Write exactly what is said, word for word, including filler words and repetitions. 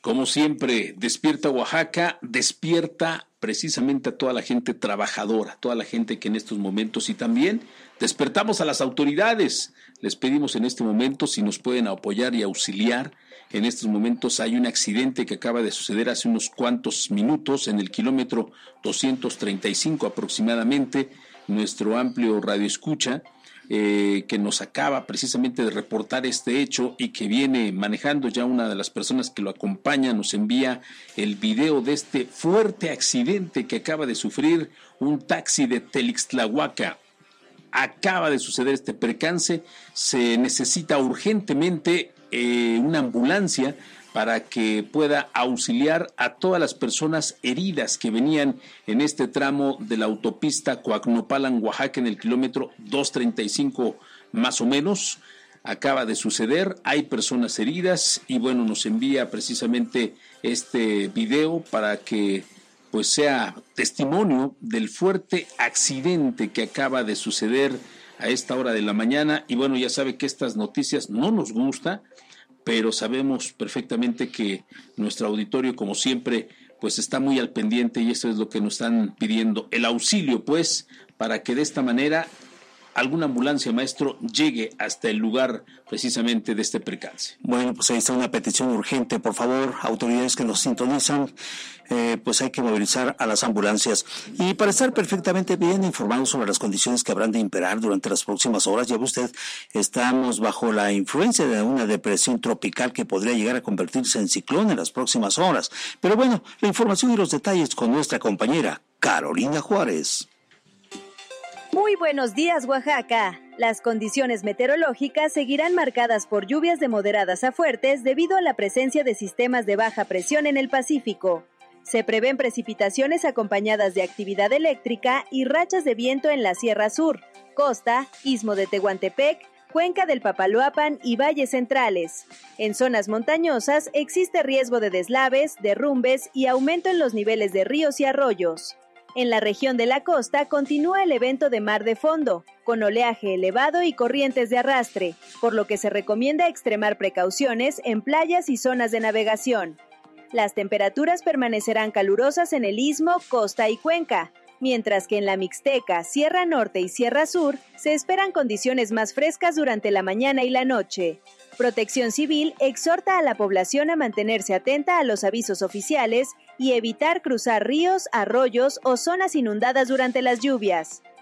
Como siempre, despierta Oaxaca, despierta precisamente a toda la gente trabajadora, toda la gente que en estos momentos, y también despertamos a las autoridades. Les pedimos en este momento si nos pueden apoyar y auxiliar. En estos momentos hay un accidente que acaba de suceder hace unos cuantos minutos en el kilómetro doscientos treinta y cinco aproximadamente. Nuestro amplio radioescucha Eh, que nos acaba precisamente de reportar este hecho y que viene manejando ya una de las personas que lo acompaña, nos envía el video de este fuerte accidente que acaba de sufrir un taxi de Telixtlahuaca. Acaba de suceder este percance, se necesita urgentemente eh, una ambulancia para que pueda auxiliar a todas las personas heridas que venían en este tramo de la autopista Coacnopalan, Oaxaca, en el kilómetro doscientos treinta y cinco más o menos. Acaba de suceder, hay personas heridas y bueno, nos envía precisamente este video para que pues sea testimonio del fuerte accidente que acaba de suceder a esta hora de la mañana. Y bueno, ya sabe que estas noticias no nos gusta, pero sabemos perfectamente que nuestro auditorio, como siempre, pues está muy al pendiente y eso es lo que nos están pidiendo, el auxilio, pues, para que de esta manera alguna ambulancia, maestro, llegue hasta el lugar precisamente de este percance. Bueno, pues ahí está una petición urgente, por favor, autoridades que nos sintonizan, eh, pues hay que movilizar a las ambulancias. Y para estar perfectamente bien informados sobre las condiciones que habrán de imperar durante las próximas horas, ya ve usted, estamos bajo la influencia de una depresión tropical que podría llegar a convertirse en ciclón en las próximas horas. Pero bueno, la información y los detalles con nuestra compañera Carolina Juárez. Muy buenos días, Oaxaca. Las condiciones meteorológicas seguirán marcadas por lluvias de moderadas a fuertes debido a la presencia de sistemas de baja presión en el Pacífico. Se prevén precipitaciones acompañadas de actividad eléctrica y rachas de viento en la Sierra Sur, Costa, Istmo de Tehuantepec, Cuenca del Papaloapan y valles centrales. En zonas montañosas existe riesgo de deslaves, derrumbes y aumento en los niveles de ríos y arroyos. En la región de la costa continúa el evento de mar de fondo, con oleaje elevado y corrientes de arrastre, por lo que se recomienda extremar precauciones en playas y zonas de navegación. Las temperaturas permanecerán calurosas en el Istmo, Costa y Cuenca, mientras que en la Mixteca, Sierra Norte y Sierra Sur se esperan condiciones más frescas durante la mañana y la noche. Protección Civil exhorta a la población a mantenerse atenta a los avisos oficiales y evitar cruzar ríos, arroyos o zonas inundadas durante las lluvias.